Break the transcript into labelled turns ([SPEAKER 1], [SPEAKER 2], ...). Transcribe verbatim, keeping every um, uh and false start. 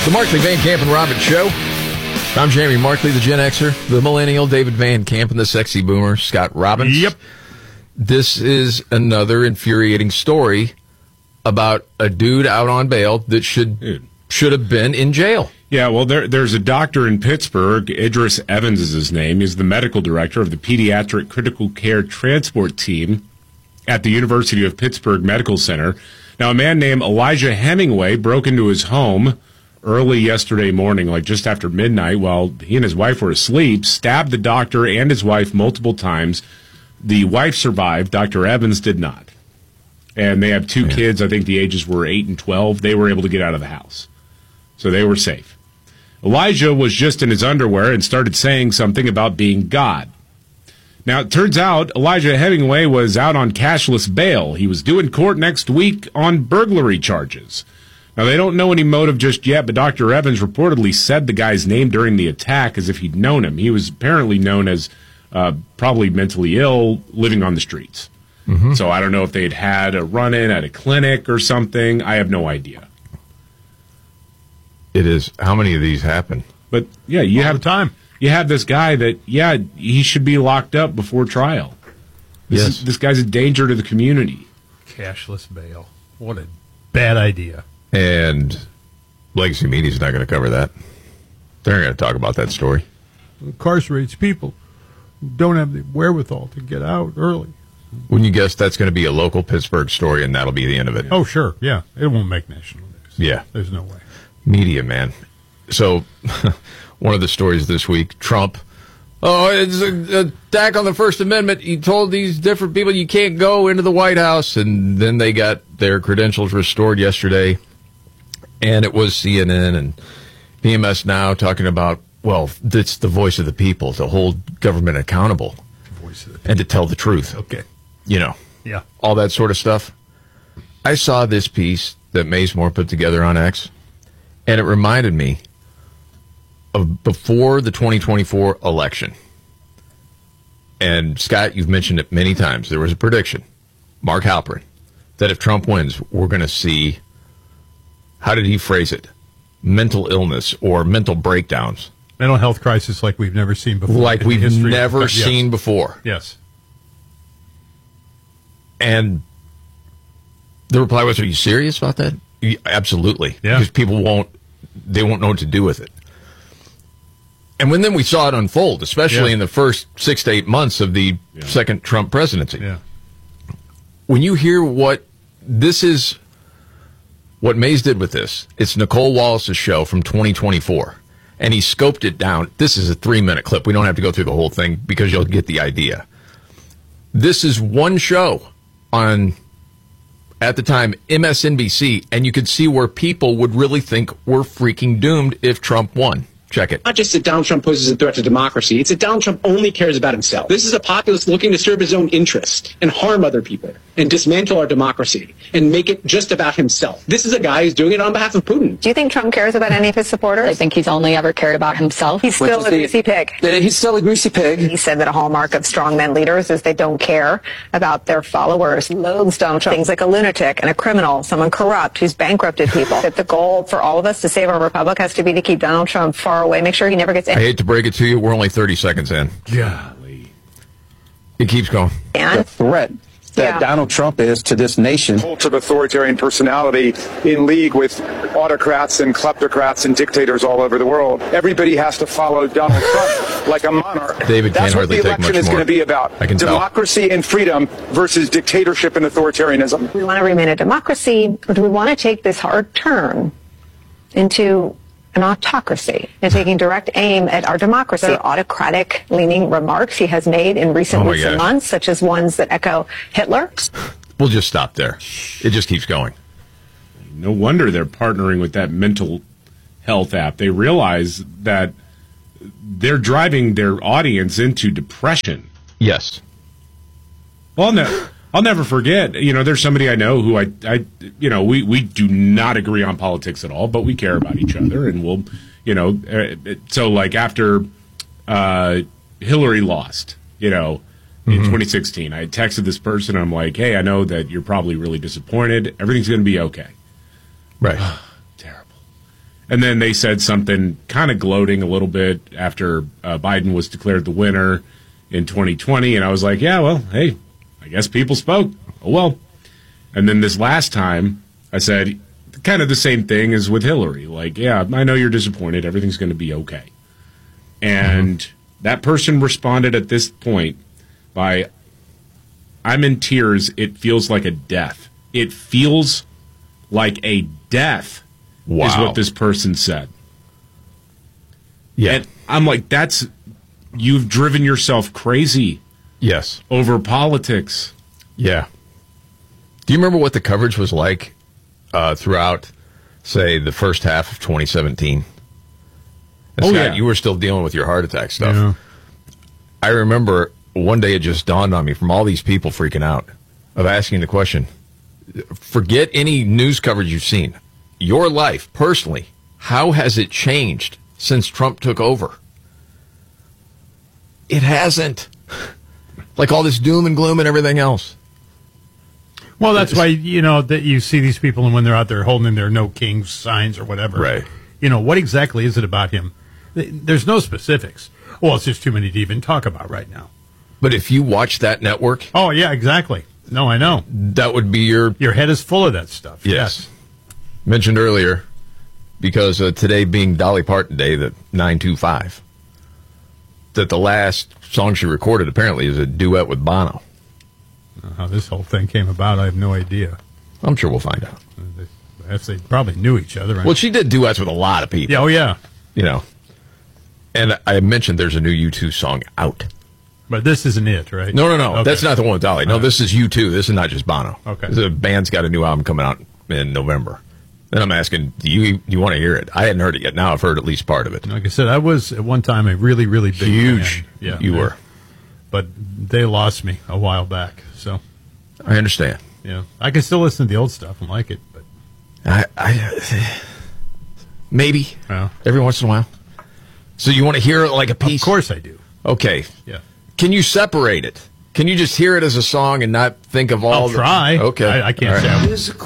[SPEAKER 1] The Markley, Van Camp, and Robbins Show. I'm Jamie Markley, the Gen Xer, the Millennial, David Van Camp, and the Sexy Boomer, Scott Robbins.
[SPEAKER 2] Yep.
[SPEAKER 1] This is another infuriating story about a dude out on bail that should dude. should have been in jail.
[SPEAKER 2] Yeah, well, there, there's a doctor in Pittsburgh, Idris Evans is his name. He's the medical director of the Pediatric Critical Care Transport Team at the University of Pittsburgh Medical Center. Now, a man named Elijah Hemingway broke into his home early yesterday morning, like just after midnight, while he and his wife were asleep, stabbed the doctor and his wife multiple times. The wife survived. Doctor Evans did not. And they have two yeah. kids. I think the ages were eight and twelve. They were able to get out of the house. So they were safe. Elijah was just in his underwear and started saying something about being God. Now, it turns out Elijah Hemingway was out on cashless bail. He was due in court next week on burglary charges. Now, they don't know any motive just yet, but Doctor Evans reportedly said the guy's name during the attack as if he'd known him. He was apparently known as uh, probably mentally ill, living on the streets. Mm-hmm. So I don't know if they'd had a run-in at a clinic or something. I have no idea.
[SPEAKER 1] It is. How many of these happen?
[SPEAKER 2] But, yeah, you
[SPEAKER 3] All
[SPEAKER 2] have
[SPEAKER 3] the time.
[SPEAKER 2] You have this guy that, yeah, he should be locked up before trial. This,
[SPEAKER 1] yes.
[SPEAKER 2] is, this guy's a danger to the community.
[SPEAKER 3] Cashless bail. What a bad idea.
[SPEAKER 1] And legacy media's not going to cover that. They're not going to talk about that story.
[SPEAKER 3] Incarcerates people who don't have the wherewithal to get out early.
[SPEAKER 1] Wouldn't you guess that's going to be a local Pittsburgh story and that'll be the end of it?
[SPEAKER 3] Oh, sure. Yeah. It won't make national news.
[SPEAKER 1] Yeah.
[SPEAKER 3] There's no way.
[SPEAKER 1] Media, man. So, one of the stories this week, Trump, oh, it's an attack on the First Amendment. He told these different people you can't go into the White House, and then they got their credentials restored yesterday. And it was C N N and P M S Now talking about, well, it's the voice of the people to hold government accountable
[SPEAKER 3] Voice of the people.
[SPEAKER 1] and to tell the truth.
[SPEAKER 3] Okay.
[SPEAKER 1] You know,
[SPEAKER 3] yeah,
[SPEAKER 1] all that sort of stuff. I saw this piece that Mazemore put together on X, and it reminded me of before the twenty twenty-four election. And, Scott, you've mentioned it many times. There was a prediction, Mark Halperin, that if Trump wins, we're going to see, how did he phrase it? Mental illness or mental breakdowns.
[SPEAKER 3] Mental health crisis like we've never seen before.
[SPEAKER 1] Like we've
[SPEAKER 3] history.
[SPEAKER 1] never
[SPEAKER 3] yes.
[SPEAKER 1] seen before.
[SPEAKER 3] Yes.
[SPEAKER 1] And the reply was, are you serious about that? Yeah, absolutely.
[SPEAKER 3] Yeah.
[SPEAKER 1] Because people won't, they won't know what to do with it. And when then we saw it unfold, especially
[SPEAKER 3] yeah.
[SPEAKER 1] in the first six to eight months of the yeah. second Trump presidency.
[SPEAKER 3] Yeah.
[SPEAKER 1] When you hear what this is, what Mays did with this, it's Nicole Wallace's show from twenty twenty-four. And he scoped it down. This is a three-minute clip. We don't have to go through the whole thing because you'll get the idea. This is one show on, at the time, M S N B C, and you could see where people would really think we're freaking doomed if Trump won. Check it.
[SPEAKER 4] Not just that Donald Trump poses a threat to democracy, it's that Donald Trump only cares about himself. This is a populist looking to serve his own interest and harm other people and dismantle our democracy and make it just about himself. This is a guy who's doing it on behalf of Putin.
[SPEAKER 5] Do you think Trump cares about any of his supporters?
[SPEAKER 6] I think he's only ever cared about himself.
[SPEAKER 5] He's still a greasy pig.
[SPEAKER 4] He's still a greasy pig.
[SPEAKER 5] He said that a hallmark of strongman leaders is they don't care about their followers. Loathes Donald Trump. Things like a lunatic and a criminal, someone corrupt who's bankrupted people. That the goal for all of us to save our republic has to be to keep Donald Trump far away, make sure he never gets
[SPEAKER 1] I hate to break it to you, we're only thirty seconds in.
[SPEAKER 2] Golly.
[SPEAKER 1] It keeps going.
[SPEAKER 5] And
[SPEAKER 7] the threat that
[SPEAKER 5] yeah.
[SPEAKER 7] Donald Trump is to this nation.
[SPEAKER 8] Cult of authoritarian personality in league with autocrats and kleptocrats and dictators all over the world. Everybody has to follow Donald Trump like a monarch.
[SPEAKER 1] David
[SPEAKER 8] That's
[SPEAKER 1] can't
[SPEAKER 8] what the
[SPEAKER 1] hardly take
[SPEAKER 8] election
[SPEAKER 1] much
[SPEAKER 8] is
[SPEAKER 1] more.
[SPEAKER 8] going to be about.
[SPEAKER 1] I can
[SPEAKER 8] Democracy
[SPEAKER 1] tell.
[SPEAKER 8] and freedom versus dictatorship and authoritarianism.
[SPEAKER 5] we want to remain a democracy, or do we want to take this hard turn into an autocracy and taking direct aim at our democracy? Autocratic-leaning remarks he has made in recent
[SPEAKER 1] Oh my
[SPEAKER 5] weeks
[SPEAKER 1] gosh.
[SPEAKER 5] and months, such as ones that echo Hitler.
[SPEAKER 1] We'll just stop there. It just keeps going.
[SPEAKER 2] No wonder they're partnering with that mental health app. They realize that they're driving their audience into depression.
[SPEAKER 1] Yes.
[SPEAKER 2] Well, no. I'll never forget, you know, there's somebody I know who I, I, you know, we, we do not agree on politics at all, but we care about each other, and we'll, you know, uh, so like after uh, Hillary lost, you know, in mm-hmm. twenty sixteen, I texted this person, I'm like, hey, I know that you're probably really disappointed. Everything's going to be okay.
[SPEAKER 1] Right.
[SPEAKER 2] Terrible. And then they said something kind of gloating a little bit after uh, Biden was declared the winner in twenty twenty. And I was like, yeah, well, hey, I guess people spoke. Oh, well. And then this last time, I said kind of the same thing as with Hillary. Like, yeah, I know you're disappointed. Everything's going to be okay. And mm-hmm. that person responded at this point by, I'm in tears. It feels like a death. It feels like a death. Wow. Is what this person said.
[SPEAKER 1] Yeah.
[SPEAKER 2] And I'm like, that's, you've driven yourself crazy.
[SPEAKER 1] Yes.
[SPEAKER 2] Over politics.
[SPEAKER 1] Yeah. Do you remember what the coverage was like uh, throughout, say, the first half of twenty seventeen? And
[SPEAKER 2] oh,
[SPEAKER 1] Scott,
[SPEAKER 2] yeah.
[SPEAKER 1] You were still dealing with your heart attack stuff.
[SPEAKER 3] Yeah.
[SPEAKER 1] I remember one day it just dawned on me from all these people freaking out of asking the question, forget any news coverage you've seen. Your life, personally, how has it changed since Trump took over? It hasn't. Like all this doom and gloom and everything else.
[SPEAKER 3] Well, that's why, you know, that you see these people and when they're out there holding their no kings signs or whatever.
[SPEAKER 1] Right.
[SPEAKER 3] You know, what exactly is it about him? There's no specifics. Well, it's just too many to even talk about right now.
[SPEAKER 1] But if you watch that network...
[SPEAKER 3] Oh, yeah, exactly. No, I know.
[SPEAKER 1] That would be your...
[SPEAKER 3] Your head is full of that stuff.
[SPEAKER 1] Yes.
[SPEAKER 3] yes.
[SPEAKER 1] Mentioned earlier, because uh, today being Dolly Parton Day, the nine two five, that the last song she recorded apparently is a duet with Bono.
[SPEAKER 3] How this whole thing came about, I have no idea.
[SPEAKER 1] I'm sure we'll find out.
[SPEAKER 3] If they probably knew each other. Right?
[SPEAKER 1] Well, she did duets with a lot of people.
[SPEAKER 3] Yeah, oh, yeah.
[SPEAKER 1] You know. And I mentioned there's a new U two song out.
[SPEAKER 3] But this isn't it, right?
[SPEAKER 1] No, no, no.
[SPEAKER 3] Okay.
[SPEAKER 1] That's not the one with Dolly. No,
[SPEAKER 3] right.
[SPEAKER 1] This is U two. This is not just Bono.
[SPEAKER 3] Okay.
[SPEAKER 1] The band's got a new album coming out in November. And I'm asking, do you do you want to hear it? I hadn't heard it yet. Now I've heard at least part of it.
[SPEAKER 3] Like I said, I was at one time a really, really big
[SPEAKER 1] Huge.
[SPEAKER 3] fan. Yeah,
[SPEAKER 1] you
[SPEAKER 3] yeah.
[SPEAKER 1] were.
[SPEAKER 3] But they lost me a while back, so...
[SPEAKER 1] I understand.
[SPEAKER 3] Yeah, I can still listen to the old stuff and like it, but
[SPEAKER 1] I, I maybe
[SPEAKER 3] yeah.
[SPEAKER 1] every once in a while. So you want to hear it like a piece?
[SPEAKER 3] Of course I do.
[SPEAKER 1] Okay.
[SPEAKER 3] Yeah.
[SPEAKER 1] Can you separate it? Can you just hear it as a song and not think of all?
[SPEAKER 3] I'll
[SPEAKER 1] the...
[SPEAKER 3] try.
[SPEAKER 1] Okay.
[SPEAKER 3] I, I can't
[SPEAKER 1] all right.
[SPEAKER 3] say. I